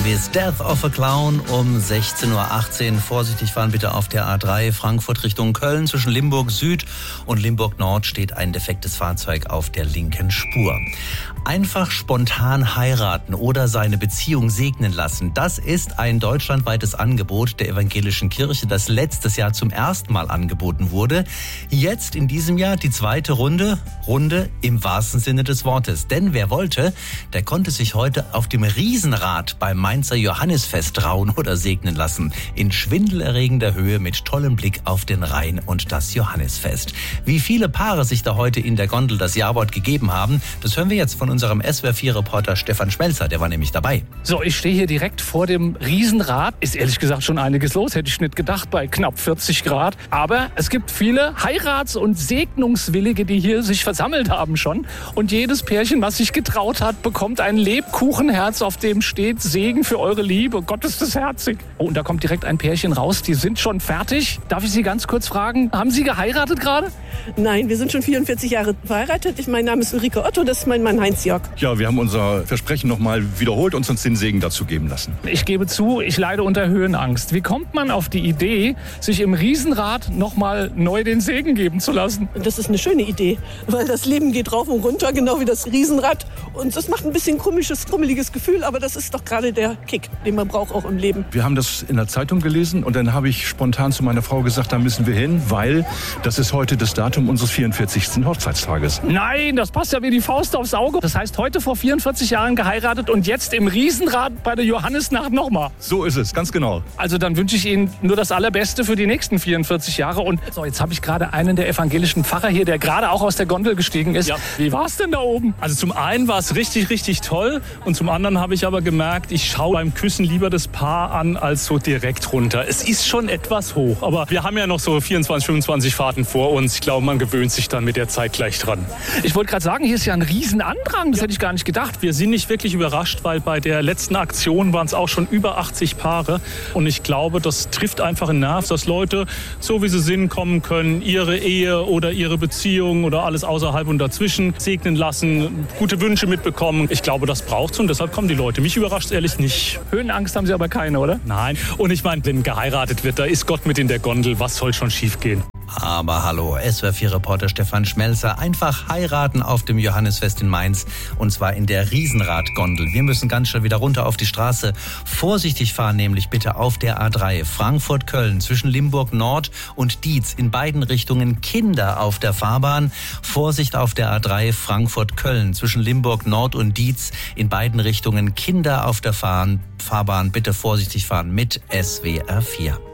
With Death of a Clown um 16:18 Uhr. Vorsichtig fahren bitte auf der A3 Frankfurt Richtung Köln. Zwischen Limburg Süd und Limburg Nord steht ein defektes Fahrzeug auf der linken Spur. Einfach spontan heiraten oder seine Beziehung segnen lassen. Das ist ein deutschlandweites Angebot der evangelischen Kirche, das letztes Jahr zum ersten Mal angeboten wurde. Jetzt in diesem Jahr die zweite Runde im wahrsten Sinne des Wortes. Denn wer wollte, der konnte sich heute auf dem Riesenrad beim Mainzer Johannisfest trauen oder segnen lassen. In schwindelerregender Höhe mit tollem Blick auf den Rhein und das Johannisfest. Wie viele Paare sich da heute in der Gondel das Jawort gegeben haben, das hören wir jetzt von unserem SWR4-Reporter Stefan Schmelzer. Der war nämlich dabei. So, ich stehe hier direkt vor dem Riesenrad. Ist ehrlich gesagt schon einiges los, hätte ich nicht gedacht, bei knapp 40 Grad. Aber es gibt viele Heirats- und Segnungswillige, die hier sich versammelt haben schon. Und jedes Pärchen, was sich getraut hat, bekommt ein Lebkuchenherz, auf dem steht Segen für eure Liebe. Gott, ist das herzig. Oh, und da kommt direkt ein Pärchen raus. Die sind schon fertig. Darf ich Sie ganz kurz fragen, haben Sie geheiratet gerade? Nein, wir sind schon 44 Jahre verheiratet. Mein Name ist Ulrike Otto, das ist mein Mann Heinz-Jörg. Ja, wir haben unser Versprechen nochmal wiederholt und uns den Segen dazu geben lassen. Ich gebe zu, ich leide unter Höhenangst. Wie kommt man auf die Idee, sich im Riesenrad nochmal neu den Segen geben zu lassen? Das ist eine schöne Idee, weil das Leben geht rauf und runter, genau wie das Riesenrad. Und das macht ein bisschen krummeliges Gefühl, aber das ist doch gerade der Kick, den man braucht auch im Leben. Wir haben das in der Zeitung gelesen und dann habe ich spontan zu meiner Frau gesagt, da müssen wir hin, weil das ist heute das Datum unseres 44. Hochzeitstages. Nein, das passt ja wie die Faust aufs Auge. Das heißt, heute vor 44 Jahren geheiratet und jetzt im Riesenrad bei der Johannisnacht nochmal. So ist es, ganz genau. Also dann wünsche ich Ihnen nur das Allerbeste für die nächsten 44 Jahre. Und so, jetzt habe ich gerade einen der evangelischen Pfarrer hier, der gerade auch aus der Gondel gestiegen ist. Ja. Wie war es denn da oben? Also zum einen war es richtig, richtig toll und zum anderen habe ich aber gemerkt, ich schaue beim Küssen lieber das Paar an, als so direkt runter. Es ist schon etwas hoch, aber wir haben ja noch so 24, 25 Fahrten vor uns. Ich glaube, man gewöhnt sich dann mit der Zeit gleich dran. Ich wollte gerade sagen, hier ist ja ein Riesenandrang. Das hätte ich gar nicht gedacht. Wir sind nicht wirklich überrascht, weil bei der letzten Aktion waren es auch schon über 80 Paare. Und ich glaube, das trifft einfach einen Nerv, dass Leute, so wie sie sind, kommen können, ihre Ehe oder ihre Beziehung oder alles außerhalb und dazwischen segnen lassen, gute Wünsche mitbekommen. Ich glaube, das braucht's und deshalb kommen die Leute. Mich überrascht es ehrlich nicht. Höhenangst haben Sie aber keine, oder? Nein. Und ich meine, wenn geheiratet wird, da ist Gott mit in der Gondel. Was soll schon schief gehen? Aber hallo, SWR4-Reporter Stefan Schmelzer. Einfach heiraten auf dem Johannisfest in Mainz und zwar in der Riesenradgondel. Wir müssen ganz schnell wieder runter auf die Straße. Vorsichtig fahren nämlich bitte auf der A3 Frankfurt-Köln zwischen Limburg Nord und Dietz. In beiden Richtungen Kinder auf der Fahrbahn. Vorsicht auf der A3 Frankfurt-Köln zwischen Limburg Nord und Dietz. In beiden Richtungen Kinder auf der Fahrbahn. Bitte vorsichtig fahren mit SWR4.